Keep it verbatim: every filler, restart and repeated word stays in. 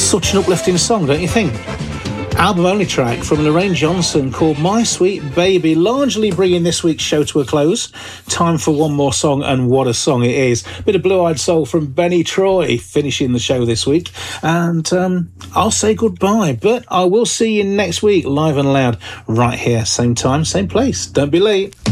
Such an uplifting song, don't you think? Album-only track from Lorraine Johnson called My Sweet Baby, largely bringing this week's show to a close. Time for one more song, and what a song it is. Bit of Blue-Eyed Soul from Benny Troy finishing the show this week. And um, I'll say goodbye, but I will see you next week, live and loud, right here, same time, same place. Don't be late.